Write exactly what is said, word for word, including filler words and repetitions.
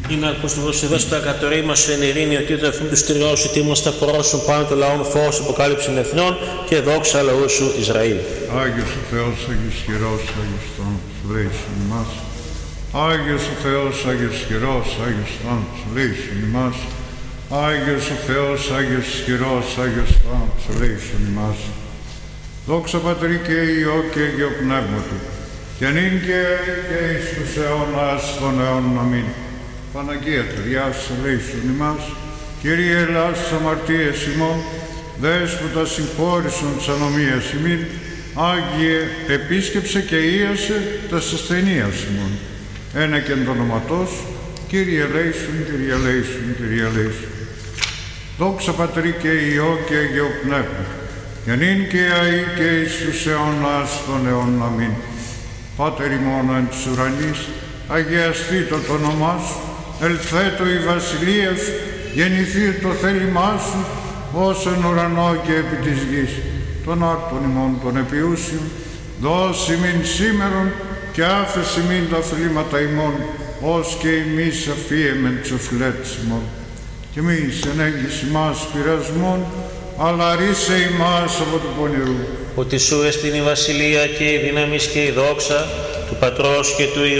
Είναι ακουστικός εδώ στα κατορίμασου εν ειρήνη, ότι το εφήμ του στηριό σου, τι μας τα πρόσωπα πάνω το λαό φως, αποκάλυψη εθνών και δόξα λαού σου Ισραήλ. Άγιος ο Θεός, Άγιος χειρός, Άγιος θάνατος, λέησον ημάς. Άγιος ο Θεός, Άγιος χειρός, Άγιος θάνατος, λέησον ημάς. Άγιος ο Θεός, Άγιος χειρός, Άγιος θάνατος, λέησον ημάς. Δόξα Πατρί και Υιό και Αγίο Πνεύματι, και νυν και αεί και εις τους αιώνας των αιώνων. Αμήν. Παναγία Τριάς, ελέησον ημάς. Κύριε Ελλάς, τις αμαρτίες ημών, Δέσποτα συγχώρησον τις ανομίες ημίν. Άγιε, επίσκεψε και ίασε τας ασθενείας ημών. Ένα και εν το όνοματός, Κύριε ελέησον, Κύριε ελέησον, Κύριε ελέησον. Δόξα Πατρί και Υιό και Αγίο Πνεύμα, και νυν και αεί και εις τους αιώνας των αιώνων. Αμήν. Πάτερ ημών εν της ουρανής, αγιαστήτω το όνομά σου, ελθέτω η βασιλεία σου, γεννηθεί το θέλημά σου, ως εν ουρανό και επί της γης. Των άρτων ημών των επιούσιων, δώσει μην σήμερον και άφεση μην τα φλήματα ημών, ως και εμείς αφίεμεν τους οφειλέτες ημών. Και μη ενέγγις ημάς πειρασμών, αλλά ρίσε ημάς από του πονηρού. Ότι σου εστιν η βασιλεία και η δύναμις και η δόξα του Πατρός και του Υιού